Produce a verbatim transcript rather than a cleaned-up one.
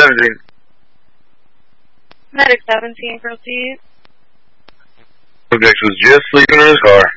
seventeen. Medic seventeen, proceed. Subject was just sleeping in his car.